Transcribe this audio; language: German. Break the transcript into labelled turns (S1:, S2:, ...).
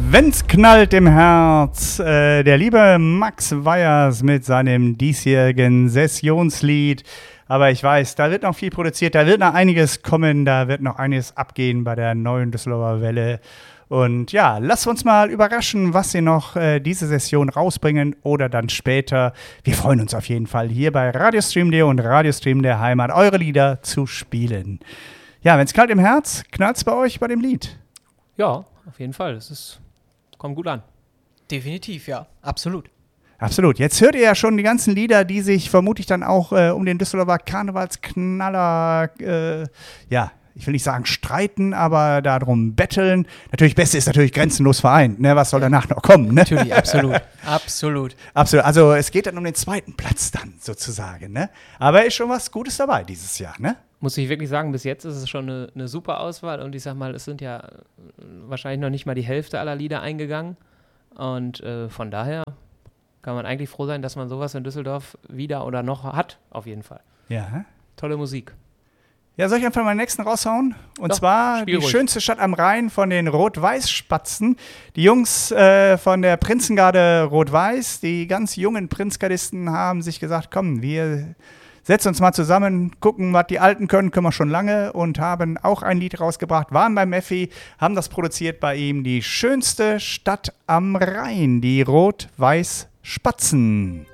S1: Wenn's knallt im Herz, der liebe Max Weyers mit seinem diesjährigen Sessionslied. Aber ich weiß, da wird noch viel produziert, da wird noch einiges kommen, da wird noch einiges abgehen bei der neuen Düsseldorfer Welle. Und ja, lasst uns mal überraschen, was sie noch diese Session rausbringen oder dann später. Wir freuen uns auf jeden Fall hier bei Radiostream.de und Radiostream der Heimat, eure Lieder zu spielen. Ja, wenn's knallt im Herz, knallt's bei euch bei dem Lied?
S2: Ja, auf jeden Fall. Kommt gut an.
S3: Definitiv, ja. Absolut.
S1: Absolut. Jetzt hört ihr ja schon die ganzen Lieder, die sich vermutlich dann auch um den Düsseldorfer Karnevalsknaller, ich will nicht sagen streiten, aber darum betteln. Natürlich, Beste ist natürlich grenzenlos vereint. Ne? Was soll danach noch kommen? Ne?
S3: Natürlich, absolut. Absolut.
S1: Absolut. Also es geht dann um den zweiten Platz dann sozusagen. Ne? Aber ist schon was Gutes dabei dieses Jahr, ne?
S2: Muss ich wirklich sagen, bis jetzt ist es schon eine super Auswahl und ich sag mal, es sind ja wahrscheinlich noch nicht mal die Hälfte aller Lieder eingegangen und von daher kann man eigentlich froh sein, dass man sowas in Düsseldorf wieder oder noch hat, auf jeden Fall.
S1: Ja.
S2: Tolle Musik.
S1: Ja, soll ich einfach mal den nächsten raushauen? Und zwar die schönste Stadt am Rhein von den Rot-Weiß-Spatzen. Die Jungs von der Prinzengarde Rot-Weiß, die ganz jungen Prinzgardisten haben sich gesagt, komm, wir setzen uns mal zusammen, gucken, was die Alten können wir schon lange und haben auch ein Lied rausgebracht, waren beim Meffi, haben das produziert bei ihm, die schönste Stadt am Rhein, die Rot-Weiß-Spatzen.